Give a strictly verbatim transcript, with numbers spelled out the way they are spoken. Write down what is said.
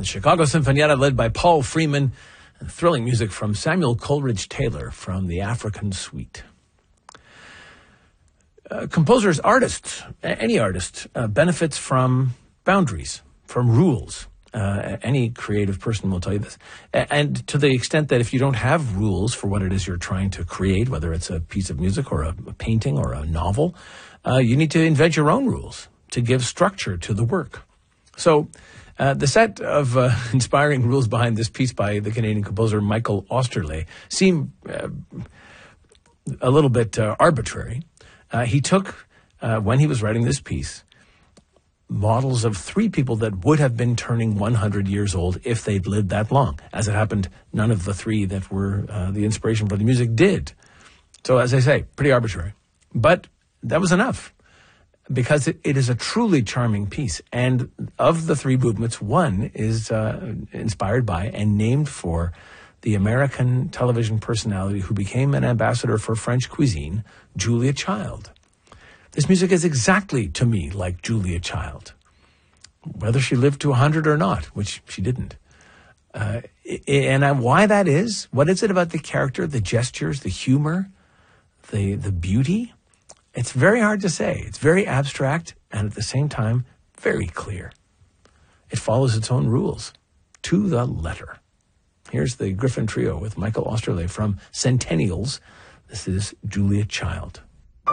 The Chicago Sinfonietta led by Paul Freeman, and thrilling music from Samuel Coleridge Taylor from the African Suite. Uh, composers, artists, any artist, uh, benefits from boundaries, from rules. Uh, any creative person will tell you this. A- and to the extent that if you don't have rules for what it is you're trying to create, whether it's a piece of music or a, a painting or a novel, uh, you need to invent your own rules to give structure to the work. So uh, the set of uh, inspiring rules behind this piece by the Canadian composer Michael Osterley seem uh, a little bit uh, arbitrary. Uh, he took, uh, when he was writing this piece, models of three people that would have been turning one hundred years old if they'd lived that long. As it happened, none of the three that were uh, the inspiration for the music did. So, as I say, pretty arbitrary. But that was enough, because it, it is a truly charming piece. And of the three movements, one is uh, inspired by and named for the American television personality who became an ambassador for French cuisine, Julia Child. This music is exactly, to me, like Julia Child, whether she lived to one hundred or not, which she didn't. Uh, and I, why that is, what is it about the character, the gestures, the humor, the the beauty? It's very hard to say. It's very abstract and at the same time, very clear. It follows its own rules to the letter. Here's the Griffin Trio with Michael Osterley from Centennials. This is Julia Child.